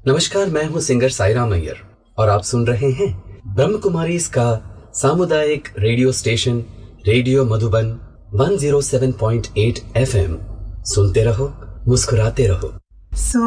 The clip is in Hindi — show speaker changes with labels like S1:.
S1: नमस्कार, मैं हूँ सिंगर साईराम अय्यर और आप सुन रहे हैं ब्रह्म कुमारी का सामुदायिक radio station radio Madhuban 107.8 FM। सुनते रहो, मुस्कुराते रहो।